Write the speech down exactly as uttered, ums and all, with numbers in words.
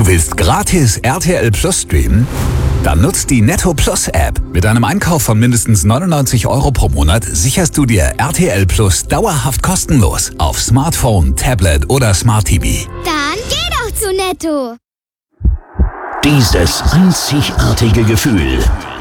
Du willst gratis R T L Plus streamen? Dann nutzt die Netto Plus App. Mit einem Einkauf von mindestens neunundneunzig Euro pro Monat sicherst du dir R T L Plus dauerhaft kostenlos auf Smartphone, Tablet oder Smart T V. Dann geh doch zu Netto. Dieses einzigartige Gefühl